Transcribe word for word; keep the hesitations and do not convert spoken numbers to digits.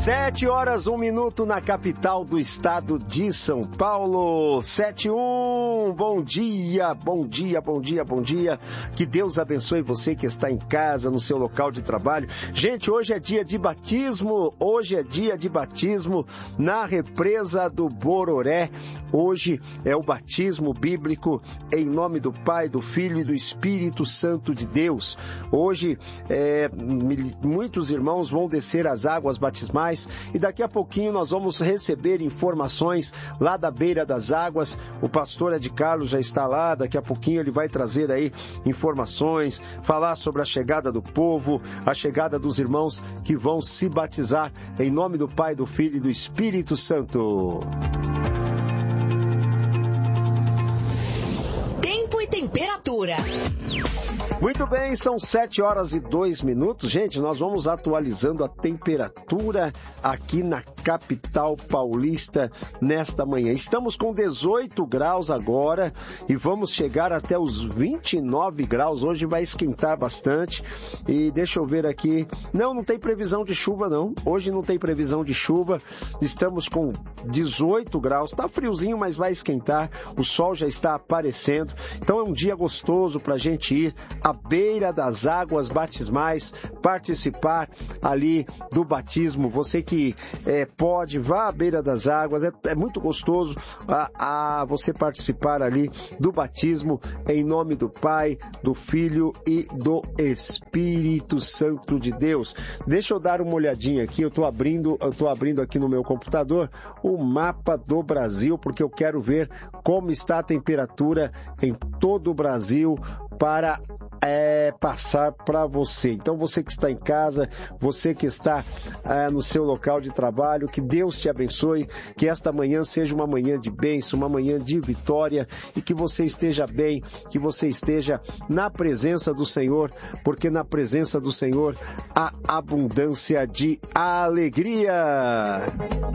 Sete horas, um minuto na capital do estado de São Paulo. Sete e um, bom dia, bom dia, bom dia, bom dia. Que Deus abençoe você que está em casa, no seu local de trabalho. Gente, hoje é dia de batismo, hoje é dia de batismo na represa do Bororé. Hoje é o batismo bíblico em nome do Pai, do Filho e do Espírito Santo de Deus. Hoje, é, muitos irmãos vão descer as águas batismais e daqui a pouquinho nós vamos receber informações lá da beira das águas. O pastor Ed Carlos já está lá, daqui a pouquinho ele vai trazer aí informações, falar sobre a chegada do povo, a chegada dos irmãos que vão se batizar em nome do Pai, do Filho e do Espírito Santo. Tempo e temperatura. Muito bem, são sete horas e dois minutos. Gente, nós vamos atualizando a temperatura aqui na capital paulista nesta manhã. Estamos com dezoito graus agora e vamos chegar até os vinte e nove graus. Hoje vai esquentar bastante. E deixa eu ver aqui. Não, não tem previsão de chuva não. Hoje não tem previsão de chuva. Estamos com dezoito graus. Tá friozinho, mas vai esquentar. O sol já está aparecendo. Então é um dia gostoso para a gente ir à beira das águas batismais, participar ali do batismo. Você que é, pode, vá à beira das águas, é, é muito gostoso a, a você participar ali do batismo em nome do Pai, do Filho e do Espírito Santo de Deus. Deixa eu dar uma olhadinha aqui, eu estou abrindo, eu tô abrindo aqui no meu computador o mapa do Brasil, porque eu quero ver como está a temperatura em todo o Brasil para É, passar para você. Então você que está em casa, você que está é, no seu local de trabalho, que Deus te abençoe, que esta manhã seja uma manhã de bênção, uma manhã de vitória e que você esteja bem, que você esteja na presença do Senhor, porque na presença do Senhor há abundância de alegria.